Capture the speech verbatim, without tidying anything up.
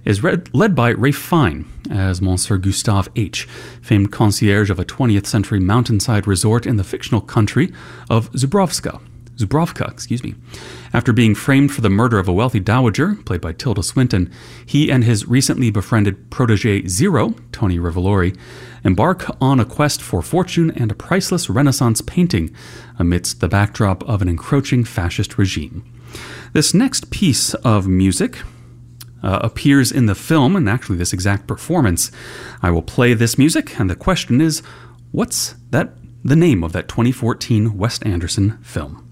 is read, led by Ralph Fiennes as Monsieur Gustave H., famed concierge of a twentieth century mountainside resort in the fictional country of Zubrovska. Zubrovka, excuse me. After being framed for the murder of a wealthy dowager, played by Tilda Swinton, he and his recently befriended protege Zero, Tony Rivolori, embark on a quest for fortune and a priceless Renaissance painting amidst the backdrop of an encroaching fascist regime. This next piece of music uh, appears in the film, and actually this exact performance. I will play this music, and the question is, what's that? The name of that twenty fourteen Wes Anderson film?